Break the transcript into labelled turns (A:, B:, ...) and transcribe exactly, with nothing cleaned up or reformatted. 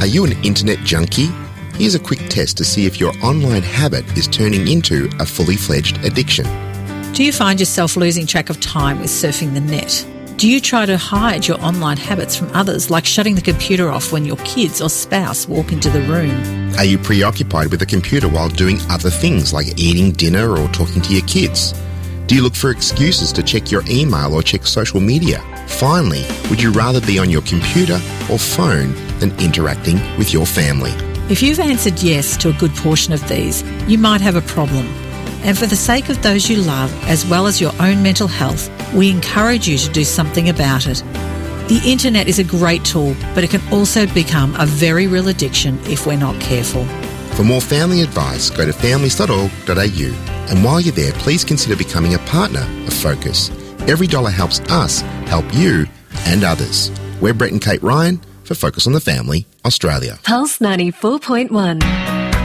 A: Are you an internet junkie? Here's a quick test to see if your online habit is turning into a fully fledged addiction.
B: Do you find yourself losing track of time with surfing the net? Do you try to hide your online habits from others, like shutting the computer off when your kids or spouse walk into the room?
A: Are you preoccupied with the computer while doing other things like eating dinner or talking to your kids? Do you look for excuses to check your email or check social media? Finally, would you rather be on your computer or phone than interacting with your family?
B: If you've answered yes to a good portion of these, you might have a problem. And for the sake of those you love, as well as your own mental health, we encourage you to do something about it. The internet is a great tool, but it can also become a very real addiction if we're not careful.
A: For more family advice, go to families dot org dot a u. And while you're there, please consider becoming a partner of Focus. Every dollar helps us help you and others. We're Brett and Kate Ryan for Focus on the Family, Australia.
C: Pulse ninety-four point one.